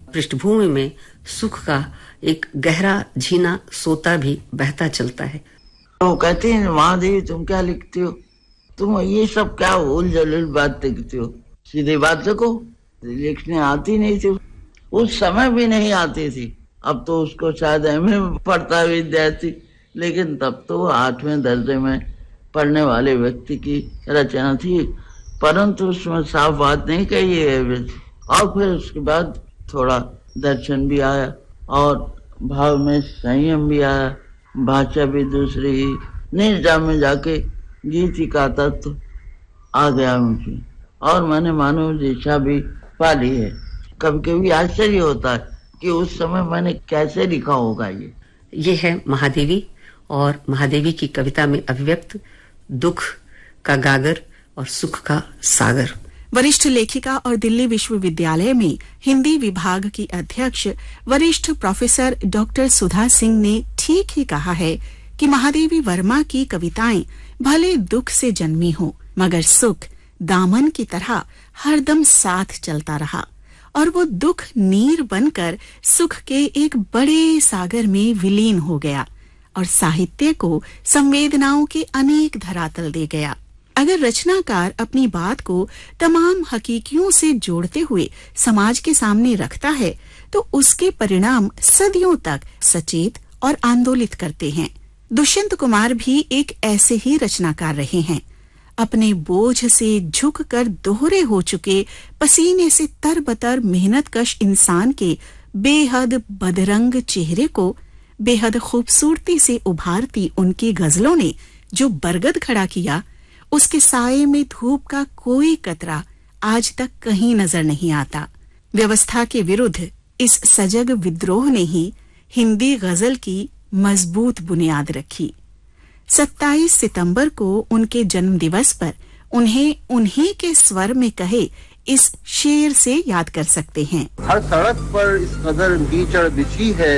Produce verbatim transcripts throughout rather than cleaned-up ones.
पृष्ठभूमि में सुख का एक गहरा झीना सोता भी बहता चलता है। वो कहती है, महादेवी तुम क्या लिखती हो, तुम ये सब क्या उल जलूल बात लिखती हो, सीधी बात देखो। लिखने आती नहीं थी, उस समय भी नहीं आती थी। अब तो उसको शायद एम ए में पढ़ता विद्यार्थी, लेकिन तब तो आठवें दर्जे में पढ़ने वाले व्यक्ति की रचना थी, परंतु उसमें साफ बात नहीं कही है। और फिर उसके बाद थोड़ा दर्शन भी आया और भाव में संयम भी आया, भाषा भी दूसरी ही, निर्जा में जाके गीति का तत्व आ गया मुझे और मैंने मानव दिशा भी पाली है। कभी कभी आश्चर्य होता है कि उस समय मैंने कैसे लिखा होगा। ये ये है महादेवी और महादेवी की कविता में अभिव्यक्त दुख का गागर और सुख का सागर। वरिष्ठ लेखिका और दिल्ली विश्वविद्यालय में हिंदी विभाग की अध्यक्ष वरिष्ठ प्रोफेसर डॉक्टर सुधा सिंह ने ठीक ही कहा है कि महादेवी वर्मा की कविताएं भले दुख से जन्मी हो, मगर सुख दामन की तरह हरदम साथ चलता रहा और वो दुख नीर बनकर सुख के एक बड़े सागर में विलीन हो गया और साहित्य को संवेदनाओं के अनेक धरातल दे गया। अगर रचनाकार अपनी बात को तमाम हकीकियों से जोड़ते हुए समाज के सामने रखता है तो उसके परिणाम सदियों तक सचेत और आंदोलित करते हैं। दुष्यंत कुमार भी एक ऐसे ही रचनाकार रहे हैं। अपने बोझ से झुककर दोहरे हो चुके, पसीने से तरबतर मेहनतकश इंसान के बेहद बदरंग चेहरे को बेहद खूबसूरती से उभारती उनकी गजलों ने जो बरगद खड़ा किया, उसके साये में धूप का कोई कतरा आज तक कहीं नजर नहीं आता। व्यवस्था के विरुद्ध इस सजग विद्रोह ने ही हिंदी गजल की मजबूत बुनियाद रखी। सत्ताईस सितंबर को उनके जन्म दिवस पर उन्हें उन्हीं के स्वर में कहे इस शेर से याद कर सकते हैं। हर सड़क पर इस कदर कीचड़ बिछी है,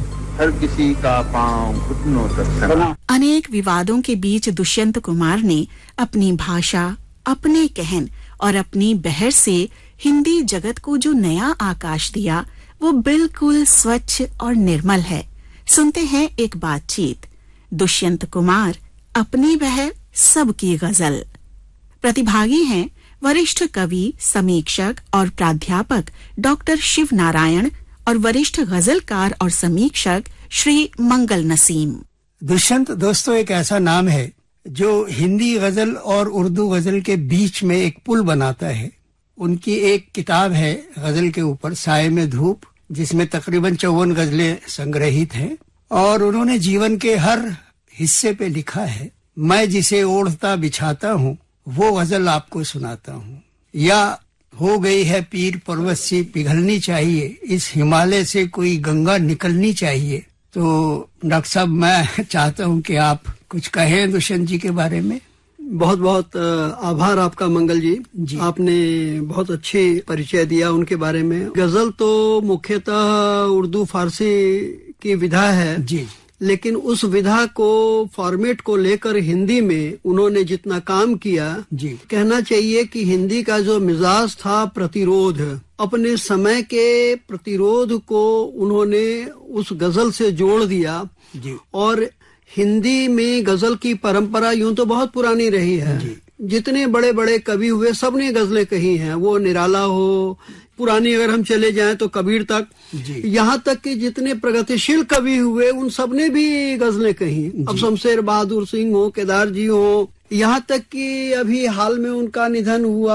हर किसी का पांव घुटनों तक सना। अनेक विवादों के बीच दुष्यंत कुमार ने अपनी भाषा, अपने कहन और अपनी बहर से हिंदी जगत को जो नया आकाश दिया वो बिल्कुल स्वच्छ और निर्मल है। सुनते हैं एक बातचीत। दुष्यंत कुमार, अपनी बहर, सबकी गजल। प्रतिभागी हैं वरिष्ठ कवि, समीक्षक और प्राध्यापक डॉक्टर शिव नारायण और वरिष्ठ गजलकार और समीक्षक श्री मंगल नसीम। दुष्यंत दोस्तों एक ऐसा नाम है जो हिंदी गजल और उर्दू गजल के बीच में एक पुल बनाता है। उनकी एक किताब है गजल के ऊपर, साये में धूप, जिसमें तकरीबन चौवन गजलें संग्रहित हैं और उन्होंने जीवन के हर हिस्से पे लिखा है। मैं जिसे ओढ़ता बिछाता हूँ वो गजल आपको सुनाता हूँ, या हो गई है पीर पर्वत सी पिघलनी चाहिए, इस हिमालय से कोई गंगा निकलनी चाहिए। तो डॉक्टर साहब मैं चाहता हूँ कि आप कुछ कहें दुष्यंत जी के बारे में। बहुत बहुत आभार आपका मंगल जी, जी। आपने बहुत अच्छी परिचय दिया उनके बारे में। गजल तो मुख्यतः उर्दू फारसी की विधा है जी, लेकिन उस विधा को फॉर्मेट को लेकर हिंदी में उन्होंने जितना काम किया जी, कहना चाहिए कि हिंदी का जो मिजाज था प्रतिरोध, अपने समय के प्रतिरोध को उन्होंने उस गजल से जोड़ दिया जी। और हिंदी में गजल की परंपरा यूं तो बहुत पुरानी रही है जी। जितने बड़े बड़े कवि हुए सबने गजलें कही हैं, वो निराला हो, पुरानी अगर हम चले जाएं तो कबीर तक, यहाँ तक कि जितने प्रगतिशील कवि हुए उन सबने भी गजलें कही। अब शमशेर बहादुर सिंह हो, केदार जी हो, यहाँ तक कि अभी हाल में उनका निधन हुआ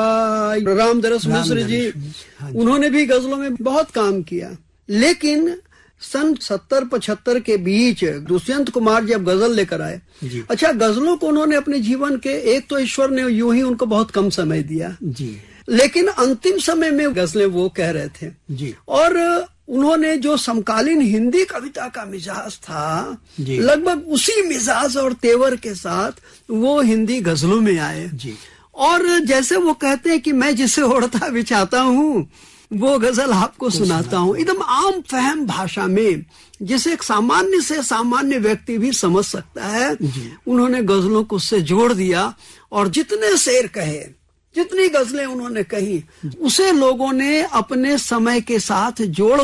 रामदरस मिश्र जी, उन्होंने भी गजलों में बहुत काम किया। लेकिन सन सत्तर पचहत्तर के बीच दुष्यंत कुमार जब गजल लेकर आए, अच्छा गजलों को उन्होंने अपने जीवन के, एक तो ईश्वर ने यूं ही उनको बहुत कम समय दिया जी, लेकिन अंतिम समय में गजलें वो कह रहे थे जी। और उन्होंने जो समकालीन हिंदी कविता का मिजाज था लगभग उसी मिजाज और तेवर के साथ वो हिंदी गजलों में आए जी। और जैसे वो कहते हैं कि मैं जिसे ओढ़ता बिछाता हूँ वो गजल आपको सुनाता हूँ, एकदम आम फहम भाषा में जिसे एक सामान्य से सामान्य व्यक्ति भी समझ सकता है, उन्होंने गजलों को उससे जोड़ दिया। और जितने शेर कहे, जितनी गजलें उन्होंने कही, उसे लोगों ने अपने समय के साथ जोड़